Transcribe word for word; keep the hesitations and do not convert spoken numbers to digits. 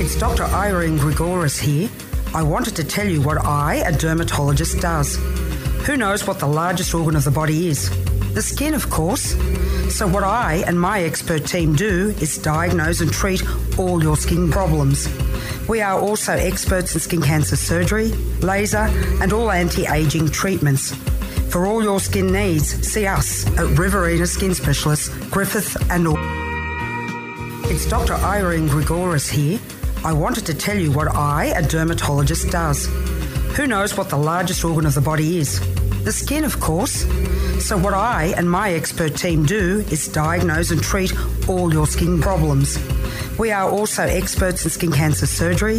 It's Doctor Irene Grigoris here. I wanted to tell you what I, a dermatologist, does. Who knows what the largest organ of the body is? The skin, of course. So what I and my expert team do is diagnose and treat all your skin problems. We are also experts in skin cancer surgery, laser and all anti-aging treatments. For all your skin needs, see us at Riverina Skin Specialists, Griffith and all. It's Doctor Irene Grigoris here. I wanted to tell you what I, a dermatologist, does. Who knows what the largest organ of the body is? The skin, of course. So what I and my expert team do is diagnose and treat all your skin problems. We are also experts in skin cancer surgery,